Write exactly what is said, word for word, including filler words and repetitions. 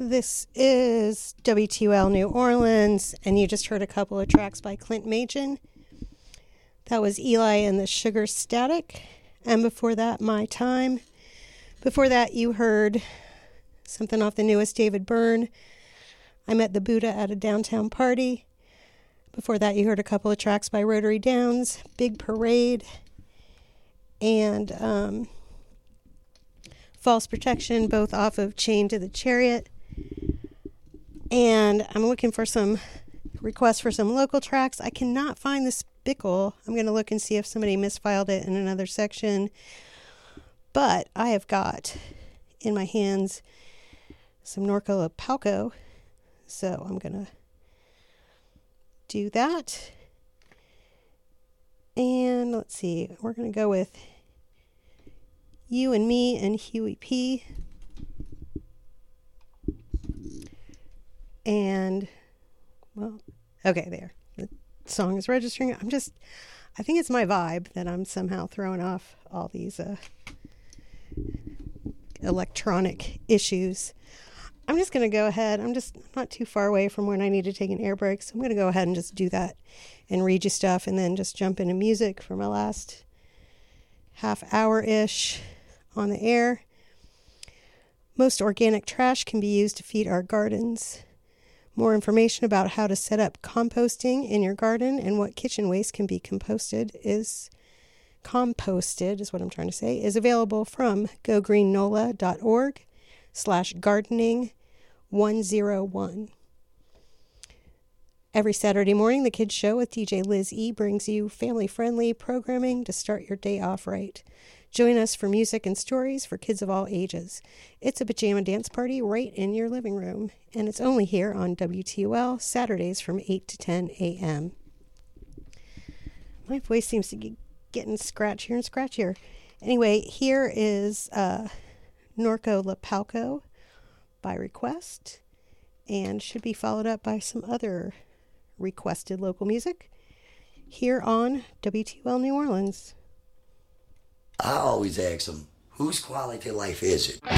This is W T U L New Orleans, and you just heard a couple of tracks by Clint Machen. That was Eli and the Sugar Static, and before that, My Time. Before that, you heard something off the newest David Byrne, I Met the Buddha at a Downtown Party. Before that, you heard a couple of tracks by Rotary Downs, Big Parade, and um, False Protection, both off of Chained to the Chariot. And I'm looking for some requests for some local tracks. I cannot find the Spickle. I'm going to look and see if somebody misfiled it in another section. But I have got in my hands some Norco Lapalco. So I'm going to do that. And let's see. We're going to go with You and Me and Huey P. And, well, okay, there. The song is registering. I'm just, I think it's my vibe that I'm somehow throwing off all these uh, electronic issues. I'm just going to go ahead. I'm just not too far away from when I need to take an air break, so I'm going to go ahead and just do that and read you stuff and then just jump into music for my last half hour-ish on the air. Most organic trash can be used to feed our gardens. More information about how to set up composting in your garden and what kitchen waste can be composted is composted is what I'm trying to say is available from gogreennola.org slash gardening one oh one. Every Saturday morning, the Kids Show with D J Liz E brings you family-friendly programming to start your day off right. Join us for music and stories for kids of all ages. It's a pajama dance party right in your living room, and it's only here on W T U L, Saturdays from eight to ten a.m. My voice seems to be getting scratchier and scratchier. Anyway, here is uh, Norco Lapalco by request, and should be followed up by some other requested local music here on W T U L New Orleans. I always ask them, whose quality life is it?